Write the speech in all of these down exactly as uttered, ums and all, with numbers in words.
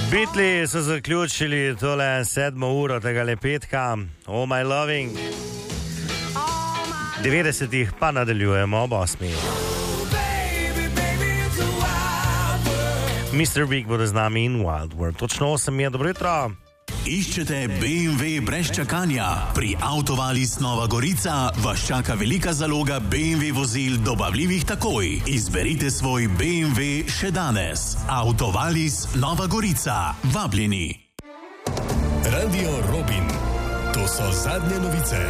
Beatli so zaključili tole sedmo uro tega lepetka, Oh My Loving. devetdesetih pa nadaljujemo ob osmi. mister Big bodo z nami in Wild World. Točno osem je, dobro jutro. Iščete B M W brez čakanja? Pri Autovalis Nova Gorica vas čaka velika zaloga B M W vozil dobavljivih takoj. Izberite svoj B M W še danes. Autovalis Nova Gorica. Vabljeni. Radio Robin. To so zadnje novice.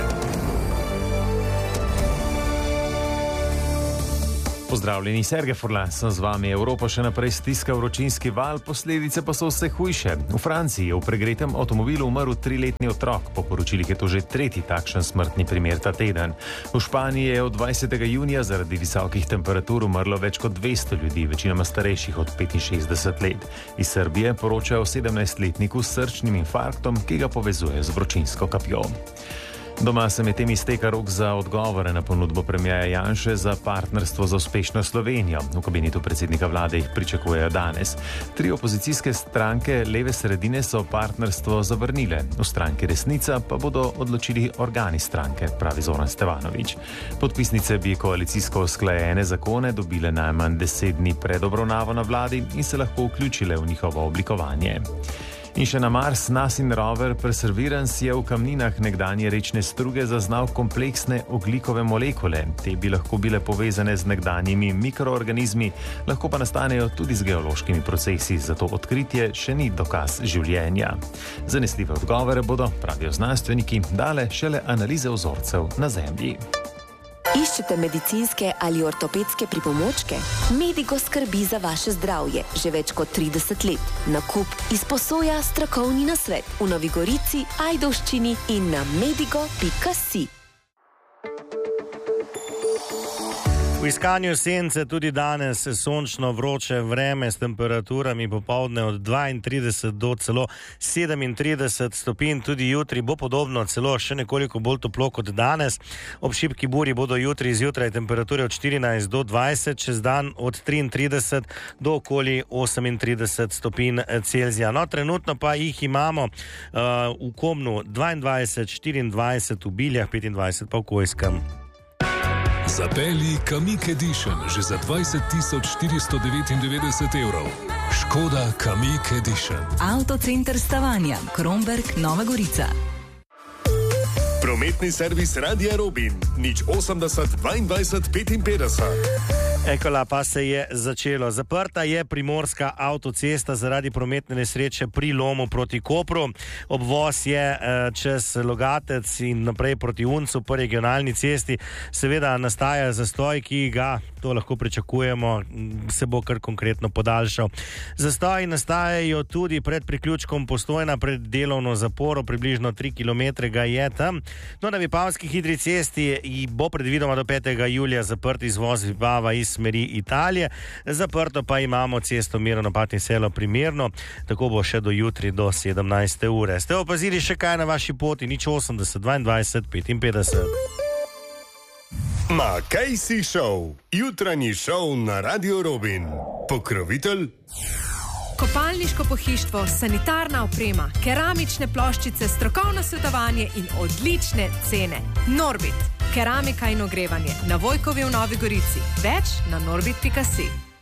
Pozdravljeni, Sergej Furlan sem z vami. Evropa še naprej stiska vročinski val, posledice pa so vse hujše. V Franciji je v pregretem avtomobilu umrl triletni otrok, po poročilih je to že tretji takšen smrtni primer ta teden. V Španiji je od dvajsetega junija zaradi visokih temperatur umrlo več kot dvesto ljudi, večinoma starejših od petinšestdeset let. Iz Srbije poročajo o sedemnajstletniku s srčnim infarktom, ki ga povezuje z vročinsko kapjo. Doma se medtem izteka rok za odgovore na ponudbo premierja Janše za partnerstvo za uspešno Slovenijo. V kabinetu predsednika vlade jih pričakujejo danes. Tri opozicijske stranke leve sredine so partnerstvo zavrnile. V stranki Resnica pa bodo odločili organi stranke, pravi Zoran Stevanović. Podpisnice bi koalicijsko usklajene zakone dobile najmanj deset dni pred obravnavo na vladi in se lahko vključile v njihovo oblikovanje. In še na Mars, NASIN rover Perseverance je v kamninah nekdanje rečne struge zaznal kompleksne ogljikove molekule. Te bi lahko bile povezane z nekdanjimi mikroorganizmi, lahko pa nastanejo tudi z geološkimi procesi, zato odkritje še ni dokaz življenja. Zanesljive odgovore bodo, pravijo znanstveniki, dale šele analize vzorcev na Zemlji. Iščete medicinske ali ortopedske pripomočke? Medigo skrbi za vaše zdravje že več kot trideset let. Nakup, izposoja, strokovni nasvet v Novi Gorici, Ajdovščini in na medigo pika si. V iskanju sence tudi danes sončno vroče vreme s temperaturami popoldne od dvaintrideset do celo sedemintrideset stopinj. Tudi jutri bo podobno, celo še nekoliko bolj toplo kot danes. Ob šibki buri bodo jutri zjutraj temperature od štirinajst do dvajset, čez dan od triintrideset do okoli osemintrideset stopinj Celzija. No, trenutno pa jih imamo uh, v Komnu dvaindvajset, štiriindvajset, v Biljah petindvajset pa v Kojskem. Zapelji Kamiq Edition že za dvajset tisoč štiristo devetindevetdeset evrov. Škoda Kamiq Edition. Avtocenter Stavanja, Kromberk, Nova Gorica. Prometni servis Radia Robin. nič osemdeset, dvaindvajset, petinpetdeset. Ekola pa se je začelo. Zaprta je primorska avtocesta zaradi prometne nesreče pri lomu proti Kopru. Obvoz je čez Logatec in naprej proti Uncu po regionalni cesti. Seveda nastaja zastoj, ki ga, to lahko pričakujemo, se bo kar konkretno podaljšal. Zastoji nastajajo tudi pred priključkom Postojna, pred delovno zaporo, približno tri kilometre ga je tam. No, na Vipavski hitri cesti bo predvidoma do petega julija zaprt izvoz Vipava iz smeri Italije. Zaprto pa imamo cesto Mirno Patni Selo primerno, tako bo še do jutri do sedemnajste ure. Ste opazili še kaj na vaši poti? nič osemdeset, dvaindvajset, petinpetdeset. Ma kaj si šov? Jutranji šov na Radio Robin. Pokrovitelj? Kopalniško pohištvo, sanitarna oprema, keramične ploščice, strokovno svetovanje in odlične cene. Norbit, keramika in ogrevanje. Na Vojkovi v Novi Gorici. Več na norbit pika si.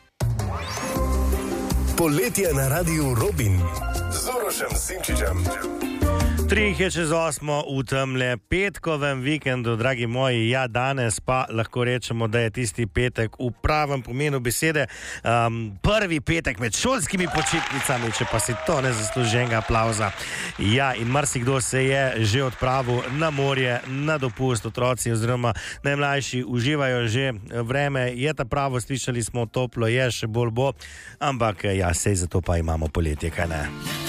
Poletje na Radio Robin. Z Urošem Simčičem. Tri jih je čez osmo v temle petkovem vikendu, dragi moji. Ja, danes pa lahko rečemo, da je tisti petek v pravem pomenu besede um, prvi petek med šolskimi počitnicami, če pa si to ne zasluženega aplauza. Ja, in marsikdo se je že odpravil na morje, na dopust. Otroci oziroma najmlajši uživajo že. Vreme je ta pravo, slišali smo, toplo je, še bolj bo, ampak ja, sej zato pa imamo poletje, kaj ne?